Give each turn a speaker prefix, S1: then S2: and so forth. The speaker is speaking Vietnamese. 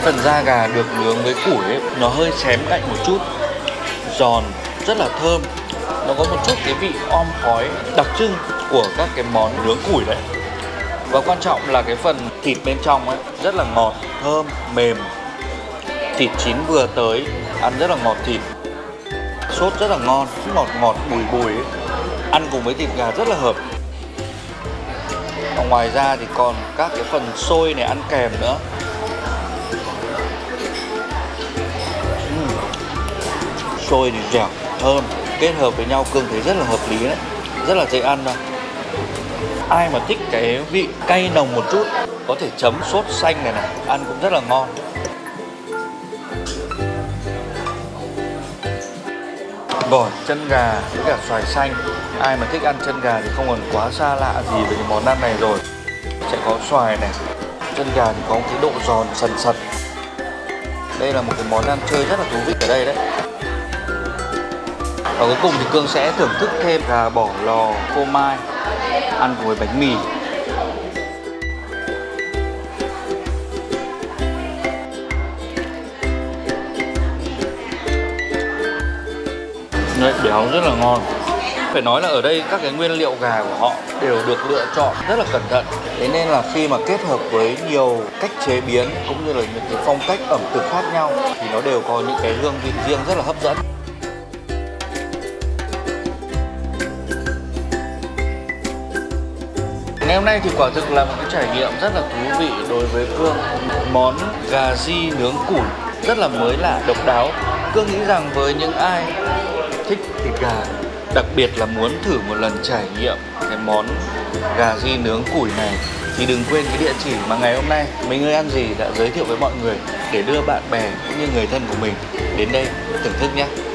S1: phần da gà được nướng với củi ấy, nó hơi xém cạnh một chút, giòn, rất là thơm. Nó có một chút cái vị om khói đặc trưng của các cái món nướng củi đấy. Và quan trọng là cái phần thịt bên trong ấy rất là ngọt, thơm, mềm. Thịt chín vừa tới, ăn rất là ngọt thịt. Sốt rất là ngon, ngọt ngọt bùi bùi ấy. Ăn cùng với thịt gà rất là hợp. Và ngoài ra thì còn các cái phần xôi này ăn kèm nữa. Xôi thì dẻo, thơm, kết hợp với nhau Cương thấy rất là hợp lý đấy, rất là dễ ăn thôi. Ai mà thích cái vị cay nồng một chút có thể chấm sốt xanh này, ăn cũng rất là ngon. Gỏi chân gà với cả xoài xanh. Ai mà thích ăn chân gà thì không còn quá xa lạ gì với cái món ăn này rồi. Sẽ có xoài này, chân gà thì có một cái độ giòn sần sật. Đây là một cái món ăn chơi rất là thú vị ở đây đấy. Và cuối cùng thì Cương sẽ thưởng thức thêm gà bỏ lò phô mai ăn cùng với bánh mì. Đấy, béo rất là ngon. Phải nói là ở đây các cái nguyên liệu gà của họ đều được lựa chọn rất là cẩn thận. Thế nên là khi mà kết hợp với nhiều cách chế biến cũng như là những cái phong cách ẩm thực khác nhau thì nó đều có những cái hương vị riêng rất là hấp dẫn. Ngày hôm nay thì quả thực là một cái trải nghiệm rất là thú vị đối với Cương. Món gà ri nướng củi rất là mới lạ, độc đáo. Cương nghĩ rằng với những ai thích thịt gà, đặc biệt là muốn thử một lần trải nghiệm cái món gà ri nướng củi này, thì đừng quên cái địa chỉ mà ngày hôm nay Mình Ơi Ăn Gì đã giới thiệu với mọi người để đưa bạn bè cũng như người thân của mình đến đây thưởng thức nhé.